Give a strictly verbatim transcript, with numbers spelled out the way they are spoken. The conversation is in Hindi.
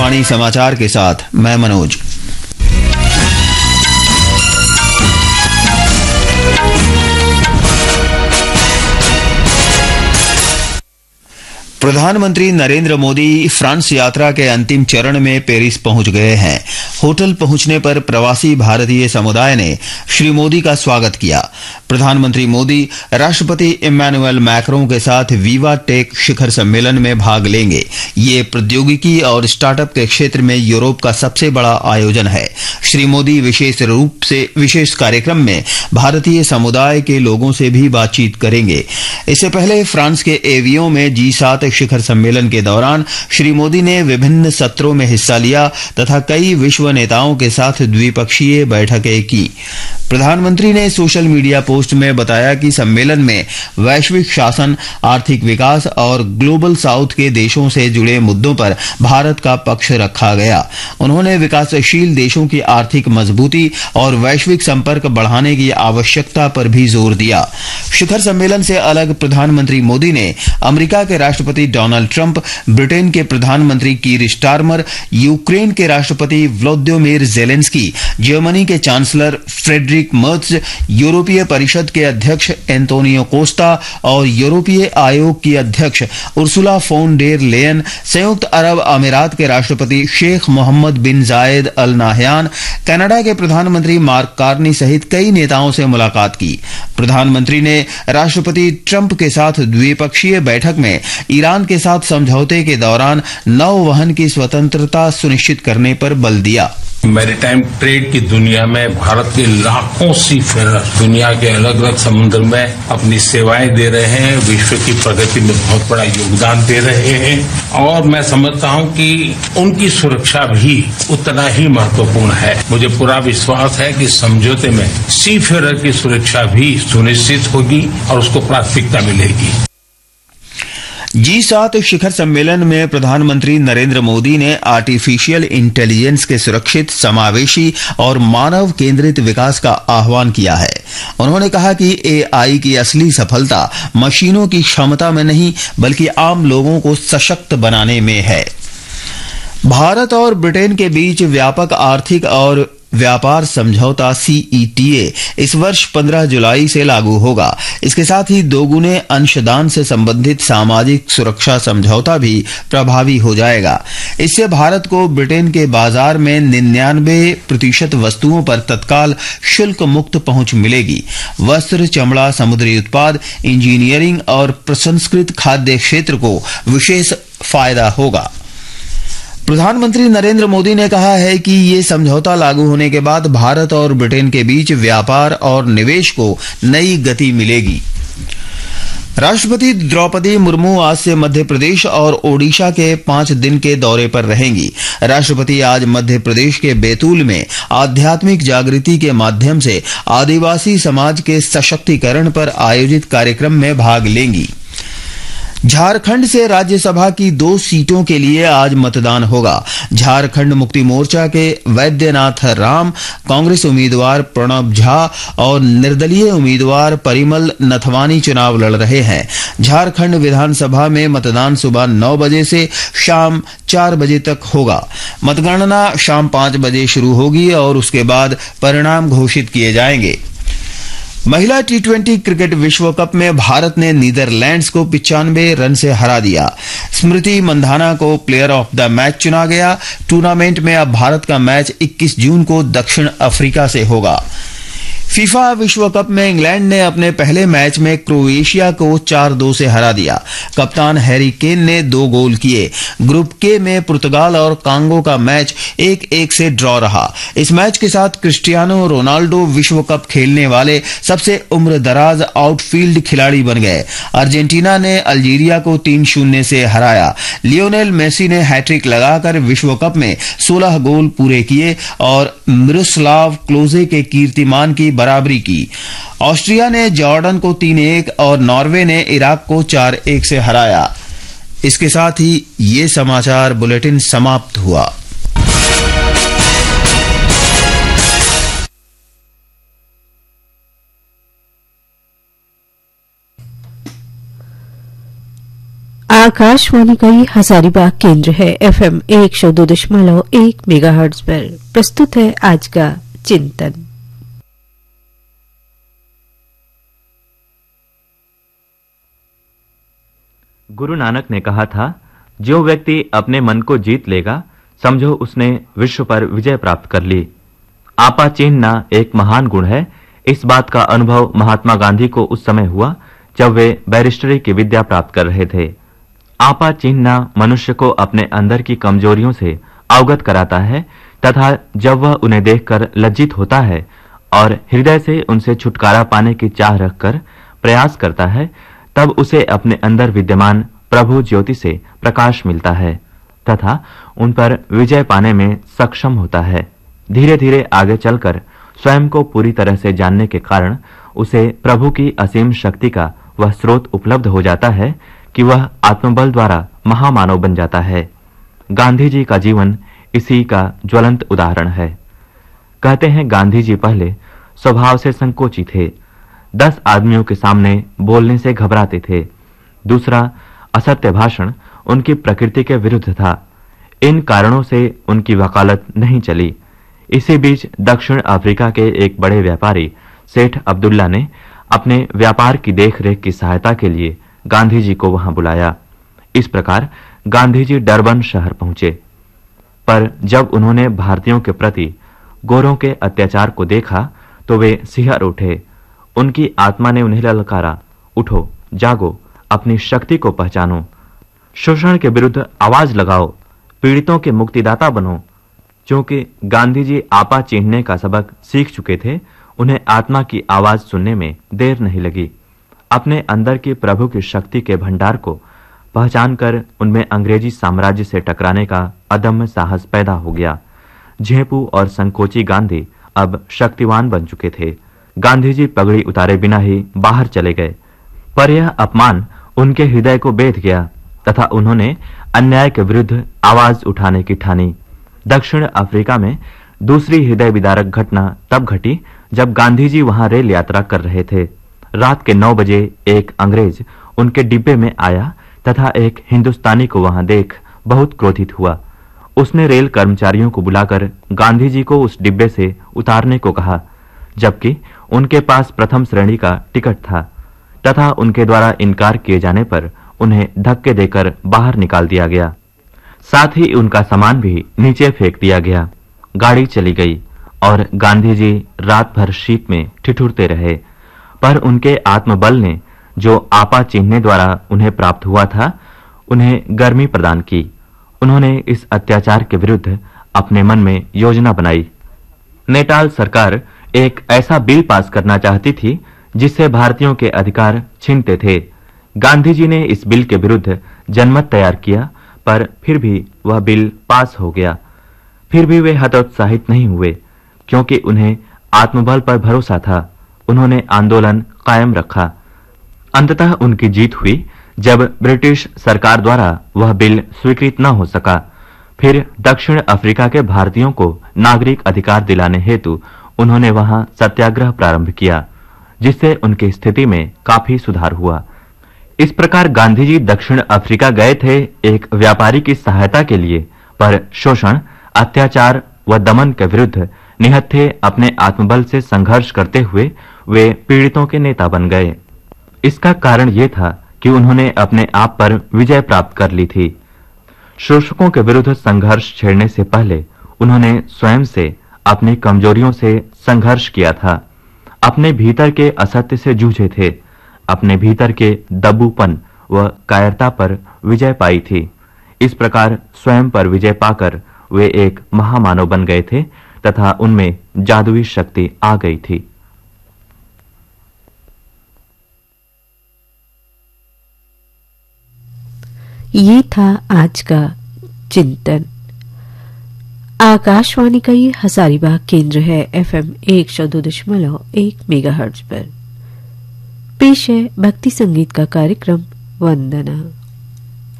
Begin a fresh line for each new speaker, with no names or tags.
आकाशवाणी समाचार के साथ मैं मनोज। प्रधानमंत्री नरेंद्र मोदी फ्रांस यात्रा के अंतिम चरण में पेरिस पहुंच गए हैं। होटल पहुंचने पर प्रवासी भारतीय समुदाय ने श्री मोदी का स्वागत किया। प्रधानमंत्री मोदी राष्ट्रपति इमैनुअल मैक्रों के साथ विवा टेक शिखर सम्मेलन में भाग लेंगे। ये प्रौद्योगिकी और स्टार्टअप के क्षेत्र में यूरोप का सबसे बड़ा आयोजन है। श्री मोदी विशेष रूप से विशेष कार्यक्रम में भारतीय समुदाय के लोगों से भी बातचीत करेंगे। इससे पहले फ्रांस के एवियों में जी सात शिखर सम्मेलन के दौरान श्री मोदी ने विभिन्न सत्रों में हिस्सा लिया तथा कई विश्व नेताओं के साथ द्विपक्षीय बैठकें की। प्रधानमंत्री ने सोशल मीडिया पोस्ट में बताया कि सम्मेलन में वैश्विक शासन, आर्थिक विकास और ग्लोबल साउथ के देशों से जुड़े मुद्दों पर भारत का पक्ष रखा गया। उन्होंने विकासशील देशों की आर्थिक मजबूती और वैश्विक संपर्क बढ़ाने की आवश्यकता पर भी जोर दिया। शिखर सम्मेलन से अलग प्रधानमंत्री मोदी ने अमेरिका के राष्ट्रपति डोनाल्ड ट्रंप, ब्रिटेन के प्रधानमंत्री कीर स्टारमर, यूक्रेन के राष्ट्रपति व्लादिमीर ज़ेलेंस्की, जर्मनी के चांसलर फ्रेडरिक मर्ज, यूरोपीय परिषद के अध्यक्ष एंटोनियो कोस्टा और यूरोपीय आयोग की अध्यक्ष उर्सुला फोन डेर लेयन, संयुक्त अरब अमीरात के राष्ट्रपति शेख मोहम्मद बिन जायद अल नाहयान, कनाडा के प्रधानमंत्री मार्क कार्नी सहित कई नेताओं से मुलाकात की। प्रधानमंत्री ने राष्ट्रपति ट्रंप के साथ द्विपक्षीय बैठक में ईरान के साथ समझौते के दौरान नौवहन की स्वतंत्रता सुनिश्चित करने पर बल दिया।
मैरीटाइम ट्रेड की दुनिया में भारत के लाखों सीफेरर दुनिया के अलग अलग समुद्र में अपनी सेवाएं दे रहे हैं, विश्व की प्रगति में बहुत बड़ा योगदान दे रहे हैं और मैं समझता हूं कि उनकी सुरक्षा भी उतना ही महत्वपूर्ण है। मुझे पूरा विश्वास है कि समझौते में सीफेरर की सुरक्षा भी सुनिश्चित होगी और उसको प्राथमिकता मिलेगी।
जी सात शिखर सम्मेलन में प्रधानमंत्री नरेंद्र मोदी ने आर्टिफिशियल इंटेलिजेंस के सुरक्षित, समावेशी और मानव केंद्रित विकास का आह्वान किया है। उन्होंने कहा कि एआई की असली सफलता मशीनों की क्षमता में नहीं बल्कि आम लोगों को सशक्त बनाने में है। भारत और ब्रिटेन के बीच व्यापक आर्थिक और व्यापार समझौता सीईटीए इस वर्ष पंद्रह जुलाई से लागू होगा। इसके साथ ही दोगुने अंशदान से संबंधित सामाजिक सुरक्षा समझौता भी प्रभावी हो जाएगा। इससे भारत को ब्रिटेन के बाजार में निन्यानवे प्रतिशत वस्तुओं पर तत्काल शुल्क मुक्त पहुंच मिलेगी। वस्त्र, चमड़ा, समुद्री उत्पाद, इंजीनियरिंग और प्रसंस्कृत खाद्य क्षेत्र को विशेष फायदा होगा। प्रधानमंत्री नरेंद्र मोदी ने कहा है कि ये समझौता लागू होने के बाद भारत और ब्रिटेन के बीच व्यापार और निवेश को नई गति मिलेगी। राष्ट्रपति द्रौपदी मुर्मू आज से मध्य प्रदेश और ओडिशा के पांच दिन के दौरे पर रहेंगी। राष्ट्रपति आज मध्य प्रदेश के बैतूल में आध्यात्मिक जागृति के माध्यम से आदिवासी समाज के सशक्तिकरण पर आयोजित कार्यक्रम में भाग लेंगी। झारखंड से राज्यसभा की दो सीटों के लिए आज मतदान होगा। झारखंड मुक्ति मोर्चा के वैद्यनाथ राम, कांग्रेस उम्मीदवार प्रणब झा और निर्दलीय उम्मीदवार परिमल नथवानी चुनाव लड़ रहे हैं। झारखंड विधानसभा में मतदान सुबह नौ बजे से शाम चार बजे तक होगा। मतगणना शाम पांच बजे शुरू होगी और उसके बाद परिणाम घोषित किए जाएंगे। महिला टी ट्वेंटी क्रिकेट विश्व कप में भारत ने नीदरलैंड्स को पिचानवे रन से हरा दिया। स्मृति मंधाना को प्लेयर ऑफ द मैच चुना गया। टूर्नामेंट में अब भारत का मैच इक्कीस जून को दक्षिण अफ्रीका से होगा। फीफा विश्व कप में इंग्लैंड ने अपने पहले मैच में क्रोएशिया को चार दो से हरा दिया। कप्तान हैरी केन ने दो गोल किए। ग्रुप के में पुर्तगाल और कांगो का मैच एक एक से ड्रॉ रहा। इस मैच के साथ क्रिस्टियानो रोनाल्डो विश्व कप खेलने वाले सबसे उम्रदराज आउटफील्ड खिलाड़ी बन गए। अर्जेंटीना ने अल्जीरिया को तीन शून्य से हराया। लियोनेल मेसी ने हैट्रिक लगाकर विश्व कप में सोलह गोल पूरे किए और मिरोस्लाव क्लोजे के कीर्तिमान की बराबरी की। ऑस्ट्रिया ने जॉर्डन को तीन एक और नॉर्वे ने इराक को चार एक से हराया। इसके साथ ही ये समाचार बुलेटिन समाप्त हुआ।
आकाशवाणी का ये हजारीबाग केंद्र है। एफएम एक सौ दो दशमलव एक मेगाहर्ट्ज पर प्रस्तुत है आज का चिंतन।
गुरु नानक ने कहा था, जो व्यक्ति अपने मन को जीत लेगा, समझो उसने विश्व पर विजय प्राप्त कर ली। आपा चीनना एक महान गुण है। इस बात का अनुभव महात्मा गांधी को उस समय हुआ जब वे बैरिस्टरी की विद्या प्राप्त कर रहे थे। आपा चीनना मनुष्य को अपने अंदर की कमजोरियों से अवगत कराता है तथा जब वह उन्हें देखकर लज्जित होता है और हृदय से उनसे छुटकारा पाने की चाह रखकर प्रयास करता है, तब उसे अपने अंदर विद्यमान प्रभु ज्योति से प्रकाश मिलता है तथा उन पर विजय पाने में सक्षम होता है। धीरे धीरे आगे चलकर स्वयं को पूरी तरह से जानने के कारण उसे प्रभु की असीम शक्ति का वह स्रोत उपलब्ध हो जाता है कि वह आत्मबल द्वारा महामानव बन जाता है। गांधी जी का जीवन इसी का ज्वलंत उदाहरण है। कहते हैं, गांधी जी पहले स्वभाव से संकोची थे। दस आदमियों के सामने बोलने से घबराते थे। दूसरा, असत्य भाषण उनकी प्रकृति के विरुद्ध था। इन कारणों से उनकी वकालत नहीं चली। इसी बीच दक्षिण अफ्रीका के एक बड़े व्यापारी सेठ अब्दुल्ला ने अपने व्यापार की देखरेख की सहायता के लिए गांधी जी को वहां बुलाया। इस प्रकार गांधी जी डरबन शहर पहुंचे। पर जब उन्होंने भारतीयों के प्रति गोरों के अत्याचार को देखा तो वे सिहर उठे। उनकी आत्मा ने उन्हें ललकारा, उठो, जागो, अपनी शक्ति को पहचानो, शोषण के विरुद्ध आवाज लगाओ, पीड़ितों के मुक्तिदाता बनो। क्योंकि गांधी जी आपा चीनने का सबक सीख चुके थे, उन्हें आत्मा की आवाज सुनने में देर नहीं लगी। अपने अंदर की प्रभु की शक्ति के भंडार को पहचान कर उनमें अंग्रेजी साम्राज्य से टकराने का अदम्य साहस पैदा हो गया। झेपू और संकोची गांधी अब शक्तिवान बन चुके थे। गांधी जी पगड़ी उतारे बिना ही बाहर चले गए, पर यह अपमान उनके हृदय को बेध गया तथा उन्होंने अन्याय के विरुद्ध आवाज उठाने की ठानी। दक्षिण अफ्रीका में दूसरी हृदय विदारक घटना तब घटी जब गांधी जी वहां रेल यात्रा कर रहे थे। रात के नौ बजे एक अंग्रेज उनके डिब्बे में आया तथा एक हिंदुस्तानी को वहां देख बहुत क्रोधित हुआ। उसने रेल कर्मचारियों को बुलाकर गांधी जी को उस डिब्बे से उतारने को कहा, जबकि उनके पास प्रथम श्रेणी का टिकट था तथा उनके द्वारा इनकार किए जाने पर उन्हें धक्के देकर बाहर निकाल दिया गया। साथ ही उनका सामान भी नीचे फेंक दिया गया। गाड़ी चली गई और गांधी जी रात भर शीत में ठिठुरते रहे। पर उनके आत्मबल ने, जो आपा चीनने द्वारा उन्हें प्राप्त हुआ था, उन्हें गर्मी प्रदान की। उन्होंने इस अत्याचार के विरुद्ध अपने मन में योजना बनाई। नेटाल सरकार एक ऐसा बिल पास करना चाहती थी जिससे भारतीयों के अधिकार छीनते थे। गांधी जी ने इस बिल के विरुद्ध जनमत तैयार किया, पर फिर भी वह बिल पास हो गया। फिर भी वे हतोत्साहित नहीं हुए, क्योंकि उन्हें आत्मबल पर भरोसा था। उन्होंने आंदोलन कायम रखा। अंततः उनकी जीत हुई जब ब्रिटिश सरकार द्वारा वह बिल स्वीकृत न हो सका। फिर दक्षिण अफ्रीका के भारतीयों को नागरिक अधिकार दिलाने हेतु उन्होंने वहां सत्याग्रह प्रारंभ किया, जिससे उनकी स्थिति में काफी सुधार हुआ। इस प्रकार गांधी जी दक्षिण अफ्रीका गए थे एक व्यापारी की सहायता के लिए, पर शोषण, अत्याचार व दमन के विरुद्ध निहत्थे अपने आत्मबल से संघर्ष करते हुए वे पीड़ितों के नेता बन गए। इसका कारण यह था कि उन्होंने अपने आप पर विजय प्राप्त कर ली थी। शोषकों के विरुद्ध संघर्ष छेड़ने से पहले उन्होंने स्वयं से अपनी कमजोरियों से संघर्ष किया था। अपने भीतर के असत्य से जूझे थे। अपने भीतर के दबूपन व कायरता पर विजय पाई थी। इस प्रकार स्वयं पर विजय पाकर वे एक महामानव बन गए थे तथा उनमें जादुई शक्ति आ गई थी।
ये था आज का चिंतन। आकाशवाणी का ये हजारीबाग केंद्र है। एफएम एक सौ दो दशमलव एक मेगाहर्ट्ज पर पेश है भक्ति संगीत का कार्यक्रम वंदना।